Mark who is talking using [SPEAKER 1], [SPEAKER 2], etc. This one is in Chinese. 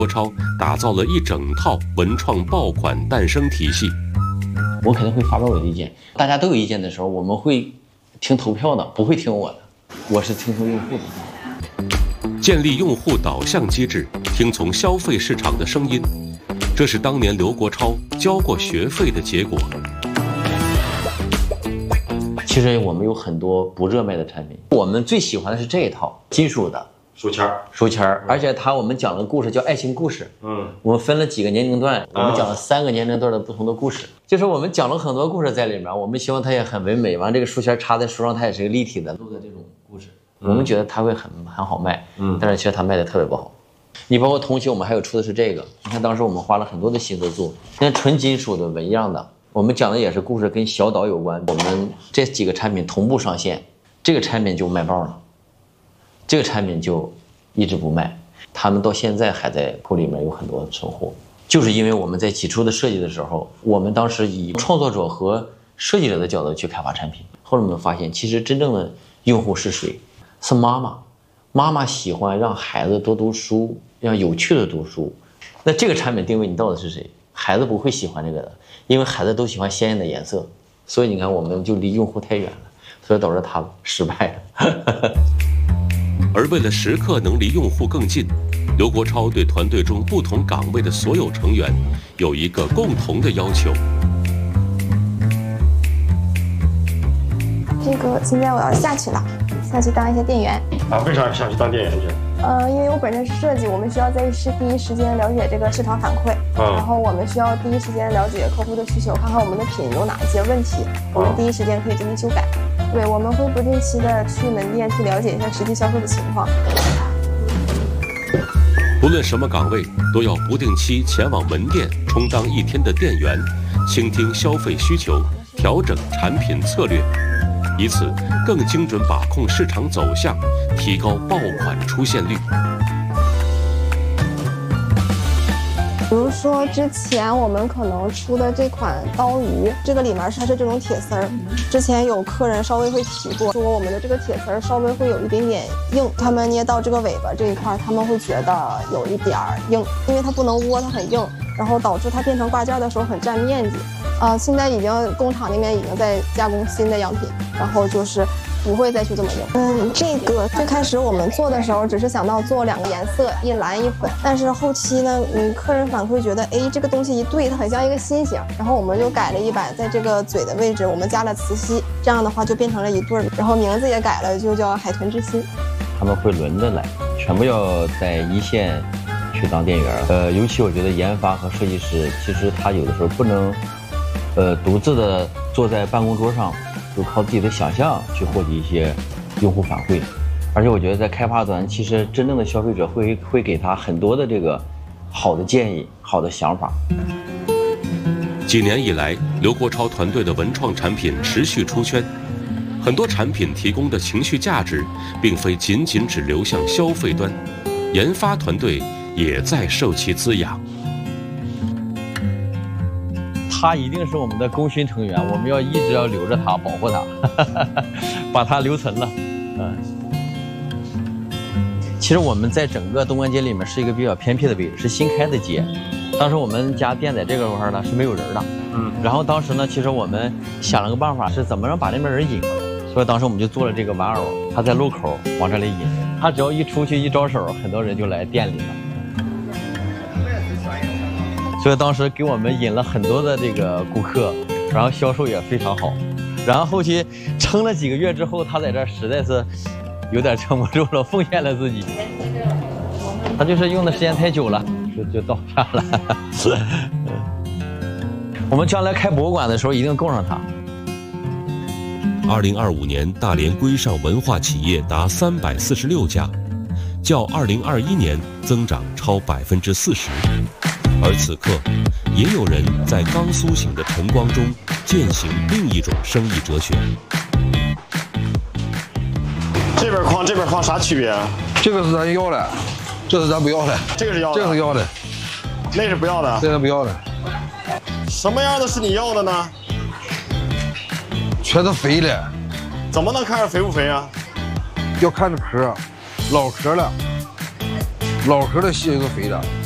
[SPEAKER 1] 郭超打造了一整套文创爆款诞生体系。
[SPEAKER 2] 我肯定会发表我的意见，大家都有意见的时候，我们会听投票的，不会听我的，我是听从用户的。
[SPEAKER 1] 建立用户导向机制，听从消费市场的声音，这是当年刘国超交过学费的结果。
[SPEAKER 2] 其实我们有很多不热卖的产品，我们最喜欢的是这一套金属的书签儿，而且我们讲了个故事叫爱情故事。我们分了几个年龄段，我们讲了3个年龄段的不同的故事，就是我们讲了很多故事在里面。我们希望它也很唯美，完这个书签插在书上，它也是一个立体的录的这种故事。我们觉得它会很好卖，但是其实它卖的特别不好。你包括同期我们还有出的是这个，你看当时我们花了很多的心思做，那纯金属的纹样的，我们讲的也是故事跟小岛有关。我们这几个产品同步上线，这个产品就卖爆了，这个产品就一直不卖，他们到现在还在库里面有很多存货，就是因为我们在起初的设计的时候，我们当时以创作者和设计者的角度去开发产品。后来我们发现，其实真正的用户是谁？是妈妈。妈妈喜欢让孩子多读书，让有趣的读书。那这个产品定位你到底是谁？孩子不会喜欢这个的，因为孩子都喜欢鲜艳的颜色。所以你看，我们就离用户太远了，所以导致他失败了。
[SPEAKER 1] 而为了时刻能离用户更近，刘国超对团队中不同岗位的所有成员有一个共同的要求。
[SPEAKER 3] 这个现在我要下去了，下去当一下店员。
[SPEAKER 4] 为啥下去当店员去？
[SPEAKER 3] 因为我本身是设计，我们需要在第一时间了解这个市场反馈，然后我们需要第一时间了解客户的需求，看看我们的品有哪一些问题，我们第一时间可以进行修改。对，我们会不定期的去门店去了解一下实际销售的情况。
[SPEAKER 1] 不论什么岗位，都要不定期前往门店充当一天的店员，倾听消费需求，调整产品策略，以此更精准把控市场走向，提高爆款出现率。
[SPEAKER 3] 比如说之前我们可能出的这款刀鱼，这个里面它是这种铁丝儿，之前有客人稍微会提过，说我们的这个铁丝儿稍微会有一点点硬，他们捏到这个尾巴这一块，他们会觉得有一点硬，因为它不能窝，它很硬，然后导致它变成挂件的时候很占面积。现在已经工厂那边已经在加工新的样品，然后就是不会再去这么用。这个最开始我们做的时候只是想到做2个颜色，一蓝一粉，但是后期呢，客人反馈觉得，这个东西一对它很像一个心形，然后我们就改了一版，在这个嘴的位置我们加了磁吸，这样的话就变成了一对儿，然后名字也改了，就叫海豚之心。
[SPEAKER 2] 他们会轮着来，全部要在一线去当店员。尤其我觉得研发和设计师，其实他有的时候不能独自的坐在办公桌上，就靠自己的想象去获取一些用户反馈。而且我觉得在开发端，其实真正的消费者会给他很多的这个好的建议、好的想法。
[SPEAKER 1] 几年以来，刘国超团队的文创产品持续出圈，很多产品提供的情绪价值，并非仅仅只流向消费端，研发团队也在受其滋养。
[SPEAKER 2] 他一定是我们的功勋成员，我们要一直要留着他，保护他，把他留存了。其实我们在整个东关街里面是一个比较偏僻的位置，是新开的街。当时我们家店在这个块呢是没有人的，然后当时呢，其实我们想了个办法，是怎么让把那边人引过来。所以当时我们就做了这个玩偶，他在路口往这里引，他只要一出去一招手，很多人就来店里了。所以当时给我们引了很多的这个顾客，然后销售也非常好。然后后期撑了几个月之后，他在这儿实在是有点撑不住了，奉献了自己。他就是用的时间太久了，就倒下了。我们将来开博物馆的时候一定供上它。
[SPEAKER 1] 2025年，大连规上文化企业达346家，较2021年增长超40%。而此刻，也有人在刚苏醒的晨光中践行另一种生意哲学。
[SPEAKER 4] 这边框这边框啥区别啊？
[SPEAKER 5] 这个是咱要的，这是咱不要的。
[SPEAKER 4] 这个是要的，
[SPEAKER 5] 这个是要的，
[SPEAKER 4] 那是不要的，
[SPEAKER 5] 这是不要的。
[SPEAKER 4] 什么样的是你要的呢？
[SPEAKER 5] 全是肥的。
[SPEAKER 4] 怎么能看着肥不肥啊？
[SPEAKER 5] 要看着壳，老壳的，老壳的蟹就是肥的。